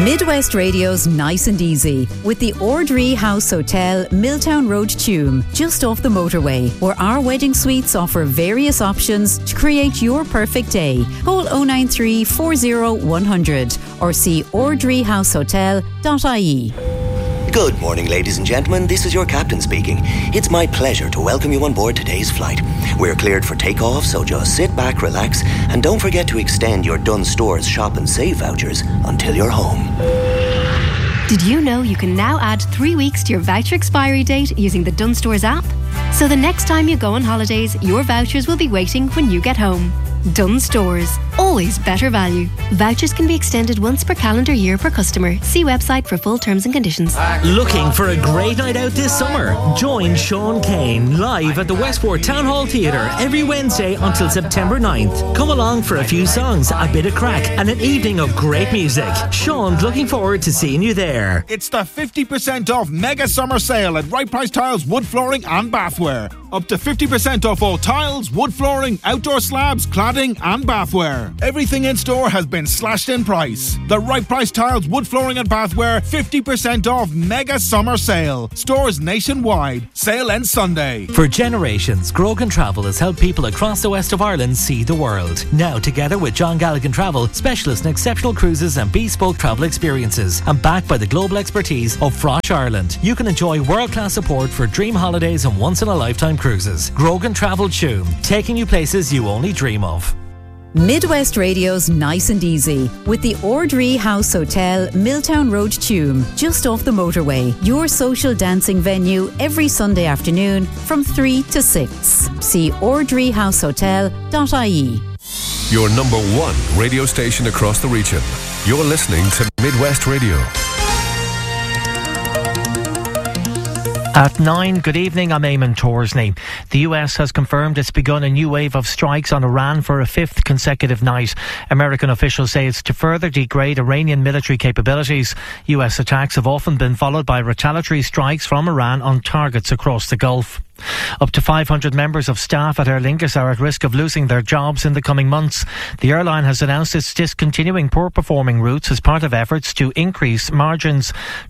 Midwest Radio's Nice and Easy with the Ordree House Hotel, Milltown Road, Tuam, just off the motorway, where our wedding suites offer various options to create your perfect day. Call 093 40 100 or see ordreehousehotel.ie. Good morning, ladies and gentlemen. This is your captain speaking. It's my pleasure to welcome you on board today's flight. We're cleared for takeoff, so just sit back, relax, and don't forget to extend your Dunnes Stores Shop and Save vouchers until you're home. Did you know you can now add 3 weeks to your voucher expiry date using the Dunnes Stores app? So the next time you go on holidays, your vouchers will be waiting when you get home. Dunnes Stores. Always better value. Vouchers can be extended once per calendar year per customer. See website for full terms and conditions. Looking for a great night out this summer? Join Sean Kane live at the Westport Town Hall Theatre every Wednesday until September 9th. Come along for a few songs, a bit of crack and an evening of great music. Sean's looking forward to seeing you there. It's the 50% off mega summer sale at Right Price Tiles, wood flooring and bathware. Up to 50% off all tiles, wood flooring, outdoor slabs, cladding and bathware. Everything in store has been slashed in price. The Right Price Tiles, wood flooring and bathware 50% off mega summer sale. Stores nationwide. Sale ends Sunday. For generations, Grogan Travel has helped people across the west of Ireland see the world. Now, together with John Galligan Travel, specialist in exceptional cruises and bespoke travel experiences, and backed by the global expertise of Frosh Ireland, you can enjoy world-class support for dream holidays and once-in-a-lifetime cruises. Grogan Travel Tuam, taking you places you only dream of. Midwest Radio's Nice and Easy with the Ordree House Hotel, Milltown Road, Tuam, just off the motorway. Your social dancing venue every Sunday afternoon from 3 to 6. See ordreehousehotel.ie. Your number one radio station across the region. You're listening to Midwest Radio. At 9, good evening, I'm Eamon Torsney. The US has confirmed it's begun a new wave of strikes on Iran for a fifth consecutive night. American officials say it's to further degrade Iranian military capabilities. US attacks have often been followed by retaliatory strikes from Iran on targets across the Gulf. Up to 500 members of staff at Aer Lingus are at risk of losing their jobs in the coming months. The airline has announced it's discontinuing poor-performing routes as part of efforts to increase margins.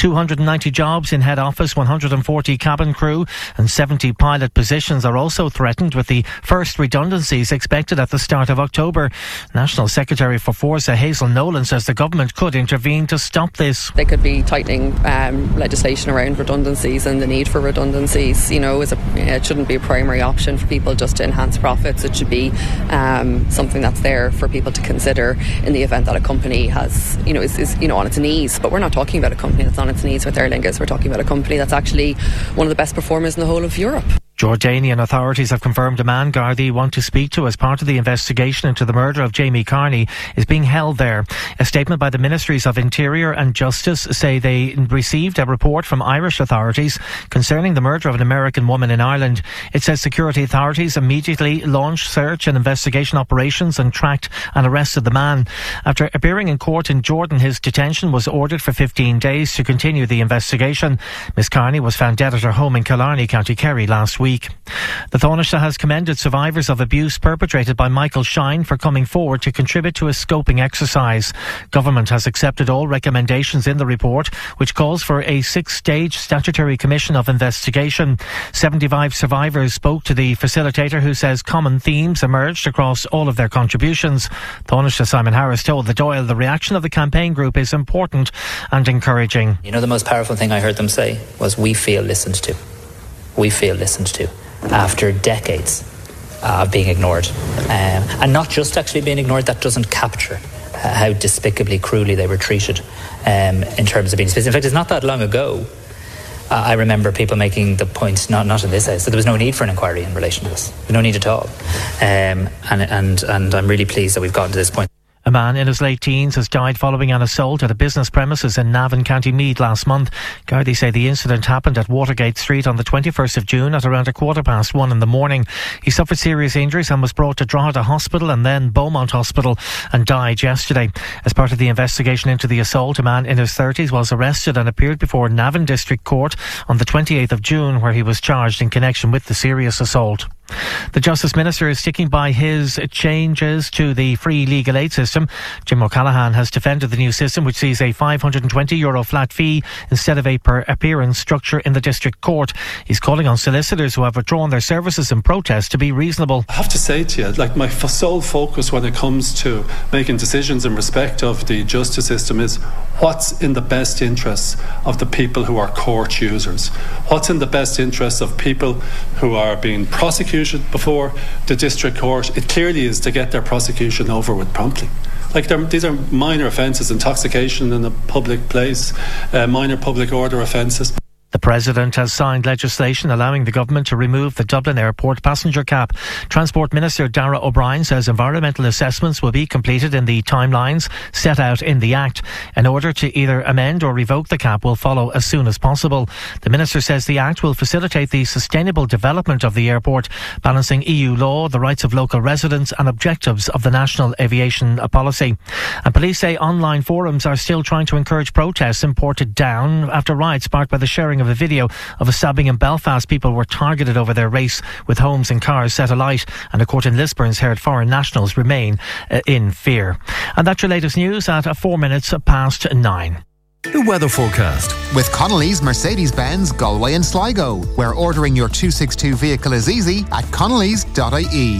290 jobs in head office, 140 cabin crew and 70 pilot positions are also threatened, with the first redundancies expected at the start of October. National Secretary for Forza Hazel Nolan says the government could intervene to stop this. They could be tightening legislation around redundancies and the need for redundancies. You know, it shouldn't be a primary option for people just to enhance profits. It should be something that's there for people to consider in the event that a company has, is on its knees. But we're not talking about a company that's on its knees with Aer Lingus. We're talking about a company that's actually one of the best performers in the whole of Europe. Jordanian authorities have confirmed a man Gardaí want to speak to as part of the investigation into the murder of Jamie Carney is being held there. A statement by the Ministries of Interior and Justice say they received a report from Irish authorities concerning the murder of an American woman in Ireland. It says security authorities immediately launched search and investigation operations and tracked and arrested the man. After appearing in court in Jordan, his detention was ordered for 15 days to continue the investigation. Miss Carney was found dead at her home in Killarney, County Kerry last week. The Taoiseach has commended survivors of abuse perpetrated by Michael Shine for coming forward to contribute to a scoping exercise. Government has accepted all recommendations in the report, which calls for a 6-stage statutory commission of investigation. 75 survivors spoke to the facilitator, who says common themes emerged across all of their contributions. Taoiseach Simon Harris told the Dáil the reaction of the campaign group is important and encouraging. You know, the most powerful thing I heard them say was, we feel listened to. We feel listened to after decades of being ignored. And not just actually being ignored, that doesn't capture how despicably, cruelly they were treated in terms of being dismissed. In fact, it's not that long ago. I remember people making the point, not in this house, that there was no need for an inquiry in relation to this. No need at all. And I'm really pleased that we've gotten to this point. A man in his late teens has died following an assault at a business premises in Navan, County Meath last month. Gardaí say the incident happened at Watergate Street on the 21st of June at around 1:15 in the morning. He suffered serious injuries and was brought to Drogheda Hospital and then Beaumont Hospital and died yesterday. As part of the investigation into the assault, a man in his 30s was arrested and appeared before Navan District Court on the 28th of June, where he was charged in connection with the serious assault. The Justice Minister is sticking by his changes to the free legal aid system. Jim O'Callaghan has defended the new system, which sees a €520 flat fee instead of a per appearance structure in the district court. He's calling on solicitors who have withdrawn their services in protest to be reasonable. I have to say to you, my sole focus when it comes to making decisions in respect of the justice system is what's in the best interests of the people who are court users. What's in the best interests of people who are being prosecuted before the district court. It clearly is to get their prosecution over with promptly. These are minor offences, intoxication in a public place, minor public order offences. The President has signed legislation allowing the government to remove the Dublin Airport passenger cap. Transport Minister Darragh O'Brien says environmental assessments will be completed in the timelines set out in the Act. An order to either amend or revoke the cap will follow as soon as possible. The Minister says the Act will facilitate the sustainable development of the airport, balancing EU law, the rights of local residents and objectives of the National Aviation Policy. And police say online forums are still trying to encourage protests in Portadown after riots sparked by the sharing of a video of a stabbing in Belfast. People were targeted over their race with homes and cars set alight, and a court in Lisburn's heard foreign nationals remain in fear. And that's your latest news at 9:04. The weather forecast with Connolly's Mercedes-Benz Galway and Sligo, where ordering your 262 vehicle is easy at connellys.ie.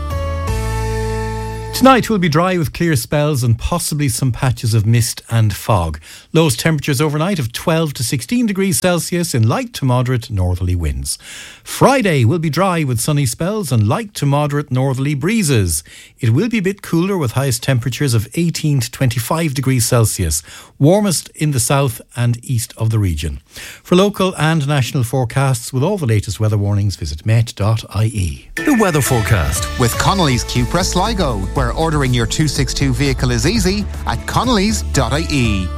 Tonight will be dry with clear spells and possibly some patches of mist and fog. Lowest temperatures overnight of 12 to 16 degrees Celsius in light to moderate northerly winds. Friday will be dry with sunny spells and light to moderate northerly breezes. It will be a bit cooler with highest temperatures of 18 to 25 degrees Celsius, warmest in the south and east of the region. For local and national forecasts with all the latest weather warnings, visit met.ie. The weather forecast with Connolly's Cupra Sligo, where ordering your 262 vehicle is easy at connellys.ie.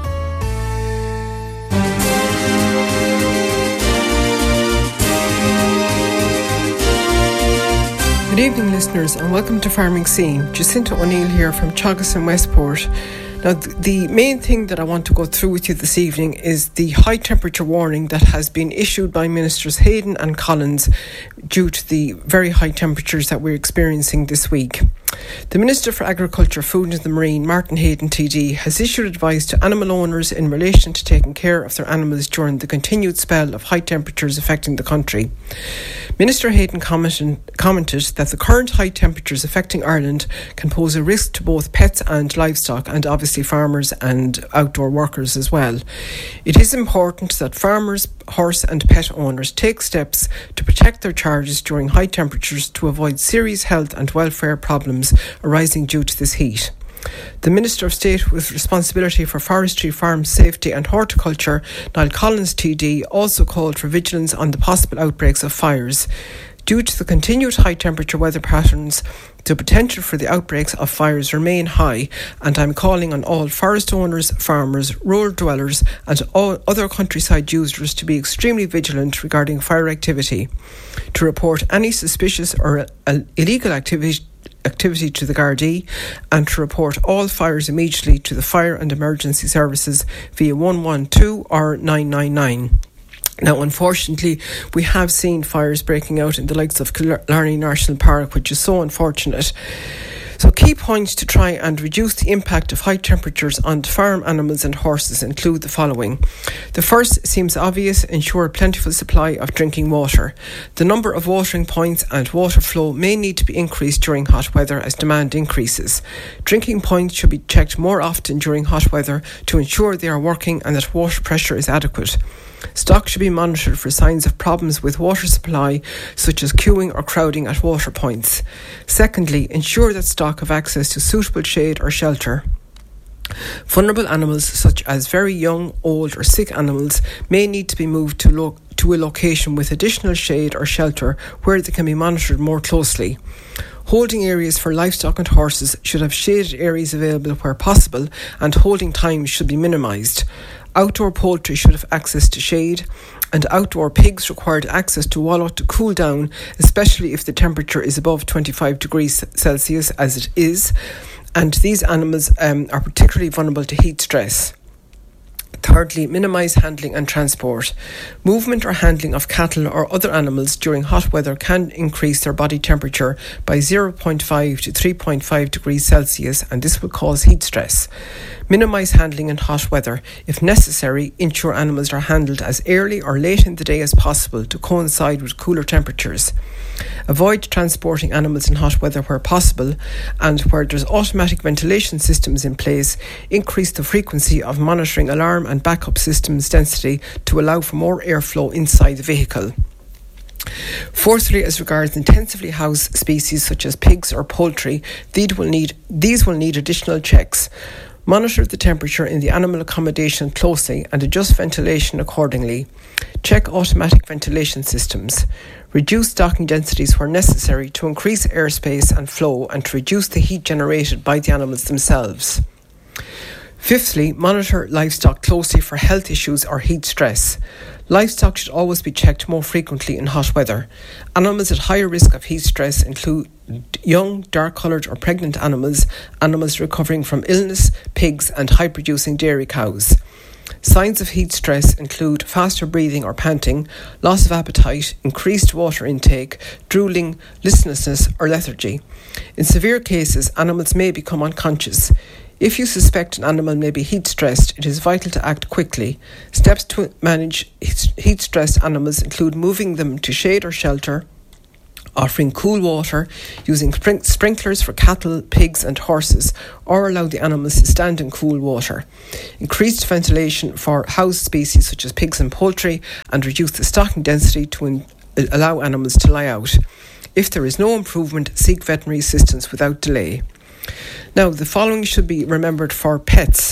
Good evening, listeners, and welcome to Farming Scene. Jacinta O'Neill here from Teagasc in Westport. Now, the main thing that I want to go through with you this evening is the high temperature warning that has been issued by Ministers Hayden and Collins due to the very high temperatures that we're experiencing this week. The Minister for Agriculture, Food and the Marine, Martin Hayden TD, has issued advice to animal owners in relation to taking care of their animals during the continued spell of high temperatures affecting the country. Minister Hayden commented that the current high temperatures affecting Ireland can pose a risk to both pets and livestock, and obviously farmers and outdoor workers as well. It is important that farmers, horse and pet owners take steps to protect their charges during high temperatures to avoid serious health and welfare problems arising due to this heat. The Minister of State with responsibility for forestry, farm safety and horticulture, Niall Collins TD, also called for vigilance on the possible outbreaks of fires. Due to the continued high temperature weather patterns, the potential for the outbreaks of fires remain high, and I'm calling on all forest owners, farmers, rural dwellers and all other countryside users to be extremely vigilant regarding fire activity, to report any suspicious or illegal activity to the Gardaí, and to report all fires immediately to the Fire and Emergency Services via 112 or 999. Now, unfortunately, we have seen fires breaking out in the likes of Killarney National Park, which is so unfortunate. So key points to try and reduce the impact of high temperatures on farm animals and horses include the following. The first seems obvious: ensure a plentiful supply of drinking water. The number of watering points and water flow may need to be increased during hot weather as demand increases. Drinking points should be checked more often during hot weather to ensure they are working and that water pressure is adequate. Stock should be monitored for signs of problems with water supply, such as queuing or crowding at water points. Secondly, ensure that stock have access to suitable shade or shelter. Vulnerable animals, such as very young, old or sick animals, may need to be moved to a location with additional shade or shelter where they can be monitored more closely. Holding areas for livestock and horses should have shaded areas available where possible, and holding times should be minimised. Outdoor poultry should have access to shade, and outdoor pigs required access to wallow to cool down, especially if the temperature is above 25 degrees Celsius, as it is, and these animals are particularly vulnerable to heat stress. Thirdly, minimise handling and transport. Movement or handling of cattle or other animals during hot weather can increase their body temperature by 0.5 to 3.5 degrees Celsius, and this will cause heat stress. Minimise handling in hot weather. If necessary, ensure animals are handled as early or late in the day as possible to coincide with cooler temperatures. Avoid transporting animals in hot weather where possible, and where there's automatic ventilation systems in place, increase the frequency of monitoring alarm and backup systems density to allow for more airflow inside the vehicle. Fourthly, as regards intensively housed species such as pigs or poultry, these will need additional checks. Monitor the temperature in the animal accommodation closely and adjust ventilation accordingly. Check automatic ventilation systems. Reduce stocking densities where necessary to increase airspace and flow and to reduce the heat generated by the animals themselves. Fifthly, monitor livestock closely for health issues or heat stress. Livestock should always be checked more frequently in hot weather. Animals at higher risk of heat stress include young, dark-coloured or pregnant animals, animals recovering from illness, pigs and high-producing dairy cows. Signs of heat stress include faster breathing or panting, loss of appetite, increased water intake, drooling, listlessness or lethargy. In severe cases, animals may become unconscious. If you suspect an animal may be heat stressed, it is vital to act quickly. Steps to manage heat stressed animals include moving them to shade or shelter, offering cool water, using sprinklers for cattle, pigs and horses, or allow the animals to stand in cool water. Increased ventilation for housed species such as pigs and poultry, and reduce the stocking density to allow animals to lie out. If there is no improvement, seek veterinary assistance without delay. Now, the following should be remembered for pets.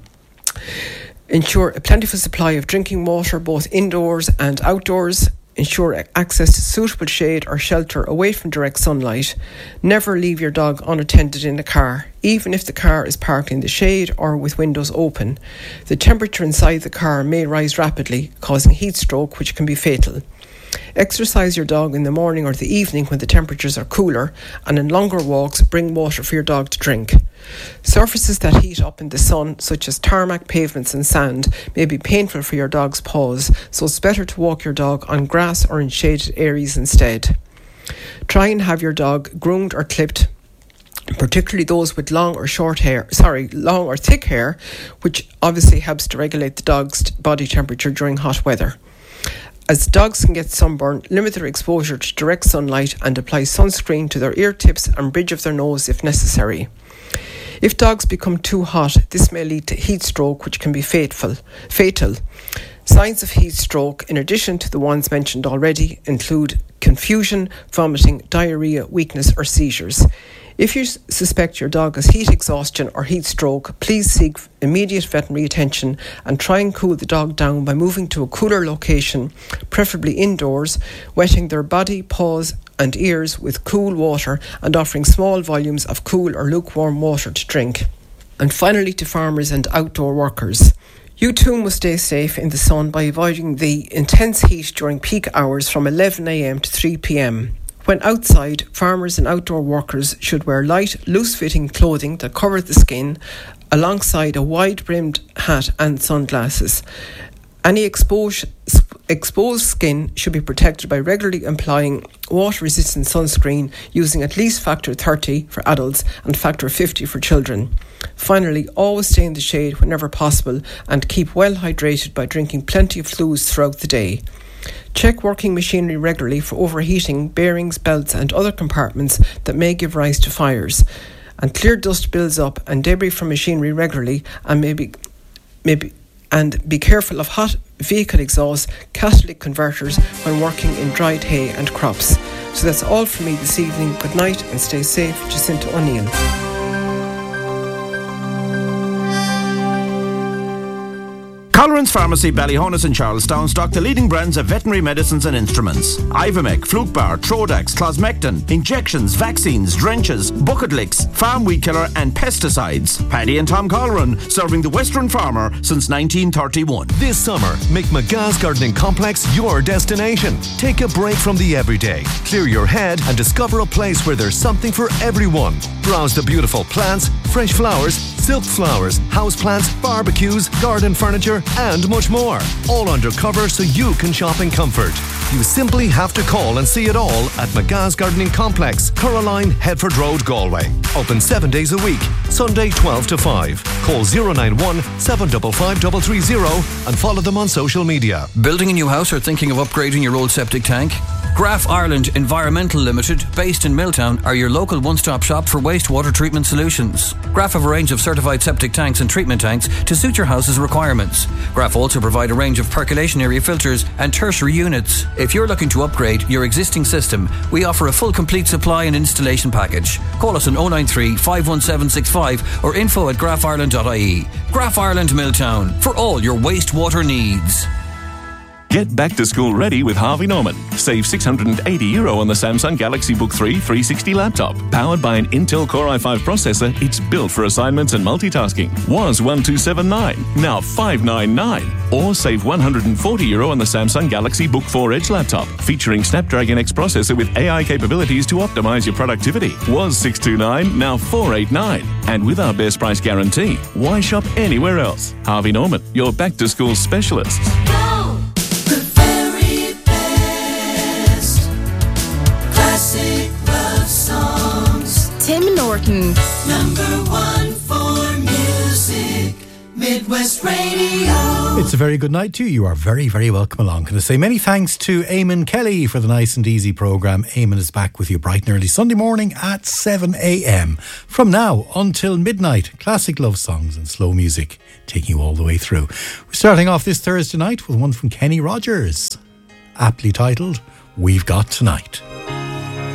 Ensure a plentiful supply of drinking water both indoors and outdoors. Ensure access to suitable shade or shelter away from direct sunlight. Never leave your dog unattended in a car, even if the car is parked in the shade or with windows open. The temperature inside the car may rise rapidly, causing heat stroke, which can be fatal. Exercise your dog in the morning or the evening when the temperatures are cooler, and in longer walks, bring water for your dog to drink. Surfaces that heat up in the sun, such as tarmac, pavements and sand, may be painful for your dog's paws, so it's better to walk your dog on grass or in shaded areas instead. Try and have your dog groomed or clipped, particularly those with long or thick hair, which obviously helps to regulate the dog's body temperature during hot weather. As dogs can get sunburn, limit their exposure to direct sunlight and apply sunscreen to their ear tips and bridge of their nose if necessary. If dogs become too hot, this may lead to heat stroke, which can be fatal. Signs of heat stroke, in addition to the ones mentioned already, include confusion, vomiting, diarrhea, weakness or seizures. If you suspect your dog has heat exhaustion or heat stroke, please seek immediate veterinary attention and try and cool the dog down by moving to a cooler location, preferably indoors, wetting their body, paws and ears with cool water and offering small volumes of cool or lukewarm water to drink. And finally, to farmers and outdoor workers. You too must stay safe in the sun by avoiding the intense heat during peak hours from 11 a.m. to 3 p.m. When outside, farmers and outdoor workers should wear light, loose-fitting clothing that covers the skin, alongside a wide-brimmed hat and sunglasses. Any exposed skin should be protected by regularly applying water-resistant sunscreen using at least factor 30 for adults and factor 50 for children. Finally, always stay in the shade whenever possible and keep well hydrated by drinking plenty of fluids throughout the day. Check working machinery regularly for overheating, bearings, belts and other compartments that may give rise to fires. And clear dust builds up and debris from machinery regularly, and be careful of hot vehicle exhaust, catalytic converters when working in dried hay and crops. So that's all from me this evening. Good night and stay safe. Jacinta O'Neill. Colleran's Pharmacy, Ballyhonus and Charlestown stock the leading brands of veterinary medicines and instruments. Ivomec, Flukebar, Trodax, Closmectin, injections, vaccines, drenches, bucket licks, farm weed killer and pesticides. Paddy and Tom Colleran, serving the Western farmer since 1931. This summer, make McGah's Gardening Complex your destination. Take a break from the everyday, clear your head and discover a place where there's something for everyone. Browse the beautiful plants, fresh flowers, silk flowers, houseplants, barbecues, garden furniture, and much more. All under cover so you can shop in comfort. You simply have to call and see it all at McGa's Gardening Complex, Coraline, Headford Road, Galway. Open 7 days a week, Sunday 12 to 5. Call 091 755 330 and follow them on social media. Building a new house or thinking of upgrading your old septic tank? Graf Ireland Environmental Limited, based in Milltown, are your local one-stop shop for wastewater treatment solutions. Graf have a range of certified septic tanks and treatment tanks to suit your house's requirements. Graf also provide a range of percolation area filters and tertiary units. If you're looking to upgrade your existing system, we offer a full complete supply and installation package. Call us on 093 51765 or info@grafireland.ie. Graf Ireland Milltown, for all your wastewater needs. Get back to school ready with Harvey Norman. Save €680 on the Samsung Galaxy Book 3 360 laptop. Powered by an Intel Core i5 processor, it's built for assignments and multitasking. Was $1,279, now $599. Or save €140 on the Samsung Galaxy Book 4 Edge laptop, featuring Snapdragon X processor with AI capabilities to optimize your productivity. Was $629, now $489. And with our best price guarantee, why shop anywhere else? Harvey Norman, your back-to-school specialists. Tim Norton. #1 for music, Midwest Radio. It's a very good night to you. You are very, very welcome along. Can I say many thanks to Eamon Kelly for the Nice and Easy programme. Eamon is back with you bright and early Sunday morning at 7 a.m. From now until midnight, classic love songs and slow music taking you all the way through. We're starting off this Thursday night with one from Kenny Rogers, aptly titled, We've Got Tonight.